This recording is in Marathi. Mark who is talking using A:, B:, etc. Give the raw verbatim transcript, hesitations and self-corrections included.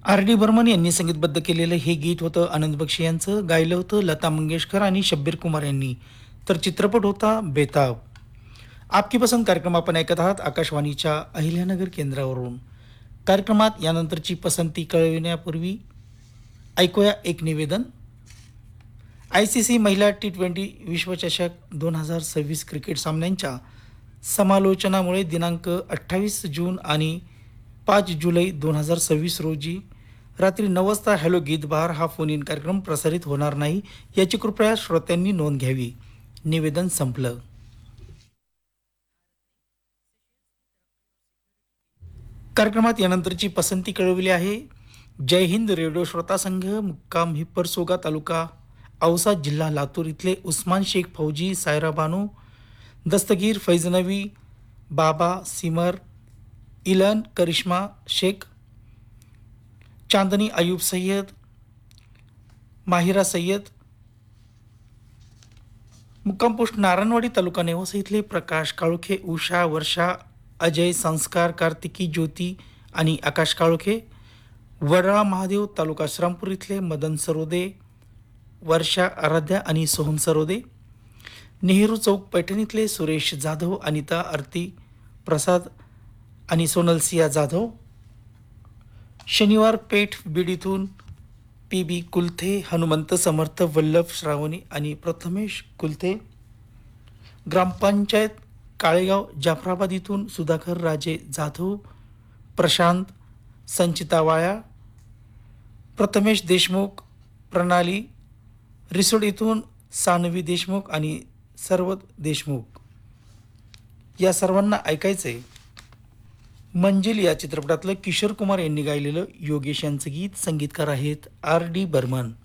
A: आर डी बर्मन यांनी संगीतबद्ध केलेलं हे गीत होतं आनंद बक्षी यांचं. गायलं होतं लता मंगेशकर आणि शब्बीर कुमार यांनी. तर चित्रपट होता बेताब. आपकी पसंत कार्यक्रम आपण ऐकत आहात आकाशवाणीच्या अहिल्यानगर केंद्रावरून. कार्यक्रमात यानंतरची पसंती कळविण्यापूर्वी ऐकूया एक निवेदन. आय सी सी महिला टी ट्वेंटी विश्वचषक दोन हजार सव्वीस क्रिकेट सामन्यांच्या समालोचनामुळे दिनांक अठ्ठावीस जून आणि पाच जुलै दोन हजार सव्वीस रोजी रात्री नऊ वाजता हॅलो गीत बहार हा फोन इन कार्यक्रम प्रसारित होणार नाही, याची कृपया श्रोत्यांनी नोंद घ्यावी. निवेदन संपलं. कार्यक्रमात यानंतरची पसंती कळवली आहे. जय हिंद रेडिओ श्रोता संघ, मुक्काम हिप्परसोगा, तालुका औसा, जिल्हा लातूर इथले उस्मान शेख फौजी, सायरा बानू, दस्तगीर, फैजनवी, बाबा, सिमर, इलन, करिश्मा शेख, चांदनी अयूब सय्यद, माहिरा सय्यद, मुक्काम पोस्ट नारायणवाडी, तालुका नेवासा इथले प्रकाश काळुखे, उषा, वर्षा, अजय, संस्कार, कार्तिकी, ज्योती आणि आकाश काळुखे, वडळा महादेव, तालुका श्रामपूर इथले मदन सरोदे, वर्षा, आराध्या आणि सोहम सरोदे, नेहरू चौक पैठण इथले सुरेश जाधव, अनिता, आरती प्रसाद आणि सोनल सिया जाधव, शनिवार पेठ बीड इथून पी बी कुलथे, हनुमंत समर्थ, वल्लभ श्रावणी आणि प्रथमेश कुलथे, ग्रामपंचायत काळेगाव जाफराबाद इथून सुधाकर राजे जाधव, प्रशांत, संचिता वाळ्या, प्रथमेश देशमुख, प्रणाली रिसोड इथून सानवी देशमुख आणि सर्व देशमुख, या सर्वांना ऐकायचंय मंजिल या चित्रपटातलं किशोर कुमार यांनी गायलेलं योगेश यांचं गीत. संगीतकार आहेत आर डी बर्मन.